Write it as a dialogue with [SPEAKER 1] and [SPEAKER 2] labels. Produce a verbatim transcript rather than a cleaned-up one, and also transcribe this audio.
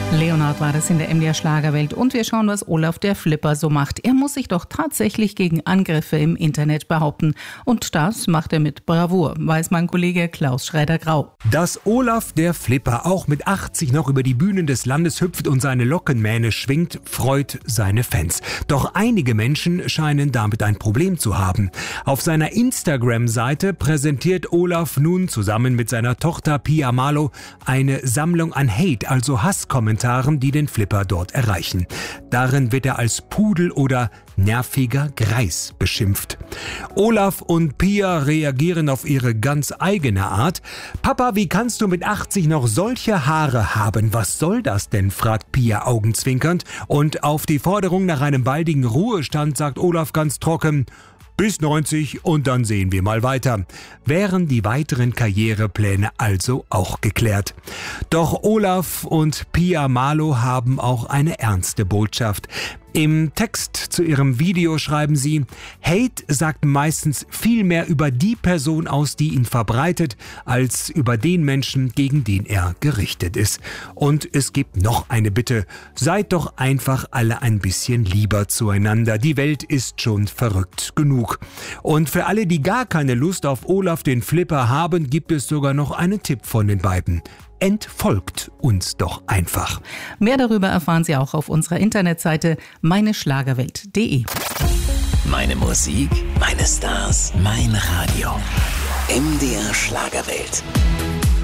[SPEAKER 1] Leonard war das in der M D R Schlagerwelt und wir schauen, was Olaf der Flipper so macht. Er muss sich doch tatsächlich gegen Angriffe im Internet behaupten. Und das macht er mit Bravour, weiß mein Kollege Klaus Schreider-Grau.
[SPEAKER 2] Dass Olaf der Flipper auch mit achtzig noch über die Bühnen des Landes hüpft und seine Lockenmähne schwingt, freut seine Fans. Doch einige Menschen scheinen damit ein Problem zu haben. Auf seiner Instagram-Seite präsentiert Olaf nun zusammen mit seiner Tochter Pia Malo eine Sammlung an Hate, also Hasskommentaren, die den Flipper dort erreichen. Darin wird er als Pudel oder nerviger Greis beschimpft. Olaf und Pia reagieren auf ihre ganz eigene Art. »Papa, wie kannst du mit achtzig noch solche Haare haben? Was soll das denn?« fragt Pia augenzwinkernd. Und auf die Forderung nach einem baldigen Ruhestand sagt Olaf ganz trocken: Bis neunzig und dann sehen wir mal weiter. Wären die weiteren Karrierepläne also auch geklärt. Doch Olaf und Pia Malo haben auch eine ernste Botschaft. Im Text zu ihrem Video schreiben sie: Hate sagt meistens viel mehr über die Person aus, die ihn verbreitet, als über den Menschen, gegen den er gerichtet ist. Und es gibt noch eine Bitte: Seid doch einfach alle ein bisschen lieber zueinander. Die Welt ist schon verrückt genug. Und für alle, die gar keine Lust auf Olaf den Flipper haben, gibt es sogar noch einen Tipp von den beiden: Entfolgt uns doch einfach.
[SPEAKER 1] Mehr darüber erfahren Sie auch auf unserer Internetseite meine schlagerwelt punkt de.
[SPEAKER 3] Meine Musik, meine Stars, mein Radio. M D R Schlagerwelt.